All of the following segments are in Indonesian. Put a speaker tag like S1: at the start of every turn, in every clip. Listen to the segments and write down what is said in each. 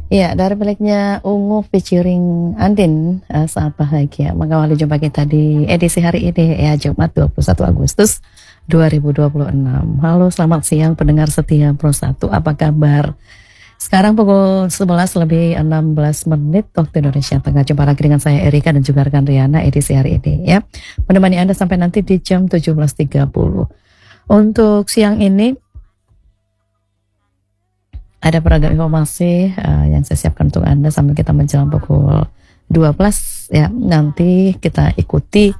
S1: Ya, dari miliknya Ungu featuring Andin, Saat Bahagia mengawali jumpa kita di edisi hari ini ya, Jumat 21 Agustus 2026. Halo, selamat siang pendengar setia Pro 1, apa kabar? Sekarang pukul 11 lebih 16 menit waktu Indonesia Tengah. Jumpa lagi dengan saya Erika dan juga rekan Riana edisi hari ini ya. Menemani Anda sampai nanti di jam 17.30. Untuk siang ini ada beragam informasi yang saya siapkan untuk Anda sambil kita menjelang pukul 12 ya. Nanti kita ikuti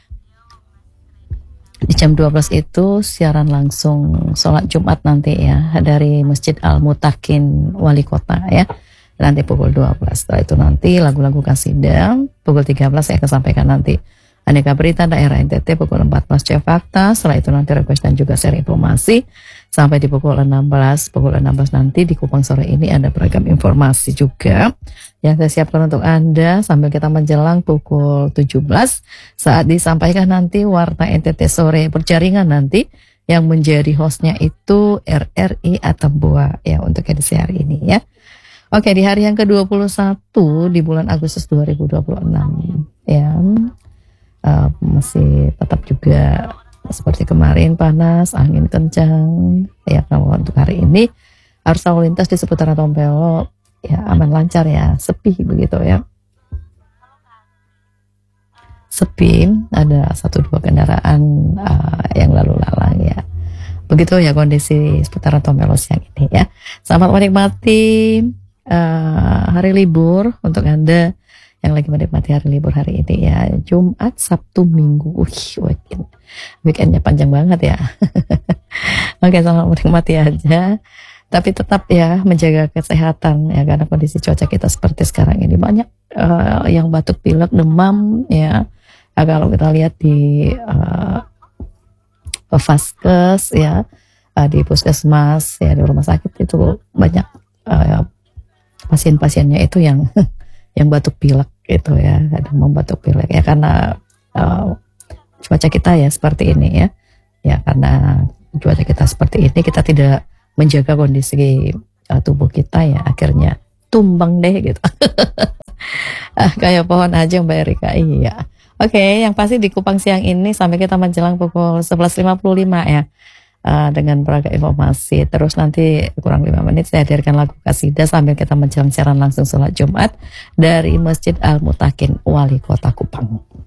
S1: di jam 12 itu siaran langsung sholat Jumat nanti ya dari Masjid Al-Mutakin Wali Kota ya. Nanti pukul 12. Setelah itu nanti lagu-lagu kasidah. Pukul 13 saya akan sampaikan nanti aneka berita daerah NTT. Pukul 14 cek fakta. Setelah itu nanti request dan juga share informasi sampai di pukul 16. Pukul 16 nanti di Kupang sore ini ada beragam informasi juga yang saya siapkan untuk Anda sambil kita menjelang pukul 17 saat disampaikan nanti Warta NTT sore berjaringan nanti yang menjadi hostnya itu RRI Atambua ya untuk edisi hari ini ya. Oke, di hari yang ke-21 di bulan Agustus 2026 ya, masih tetap juga seperti kemarin panas, angin kencang ya. Kalau untuk hari ini arus lalu lintas di seputaran Tompelo ya aman lancar ya, sepi begitu ya. Sepi, ada 1-2 kendaraan yang lalu lalang ya. Begitu ya kondisi seputaran Tompelo siang ini ya. Selamat menikmati hari libur untuk Anda yang lagi menikmati hari libur hari ini ya. Jumat, Sabtu, Minggu. Weekendnya panjang banget ya. Oke, selamat menikmati aja. Tapi tetap ya menjaga kesehatan ya, karena kondisi cuaca kita seperti sekarang ini banyak yang batuk pilek demam ya. Kalau kita lihat di Vaskes ya, di puskesmas ya, di rumah sakit itu banyak pasien-pasiennya itu yang yang batuk pilek gitu ya, ada membatuk pilek ya karena cuaca kita ya seperti ini ya. Ya karena cuaca kita seperti ini, kita tidak menjaga kondisi tubuh kita ya, akhirnya tumbang deh gitu. Kayak pohon aja Mbak Erika. Iya. Oke, yang pasti di Kupang siang ini sampai kita menjelang pukul 11.55 ya. Dengan beragam informasi. Terus nanti kurang 5 menit saya hadirkan lagu kasidah sambil kita menjelang siaran langsung sholat Jumat dari Masjid Al-Mutakin Wali Kota Kupang.